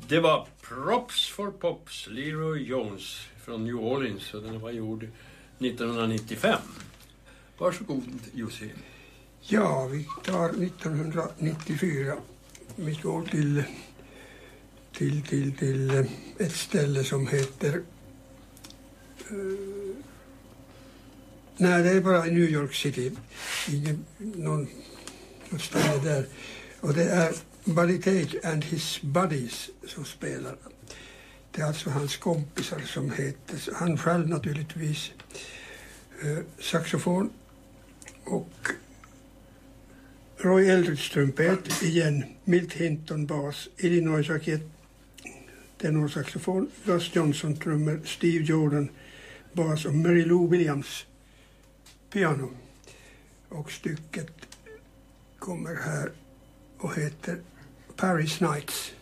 Det var Props for Pops, Leroy Jones från New Orleans, och den var gjord 1995. Varsågod, Jussi. Ja, vi tar 1994. Vi går till ett ställe som heter... nej, det är bara i New York City. Något ställe där. Och det är Buddy Tage and his buddies som spelar. Det är alltså hans kompisar som heter... Han själv naturligtvis. Saxofon och Roy Eldridge trumpet igen, Milt Hinton bas, Illinois raket tenorsaxofon, Gus Johnson trummor, Steve Jordan bas och Mary Lou Williams piano. Och stycket kommer här och heter Paris Nights.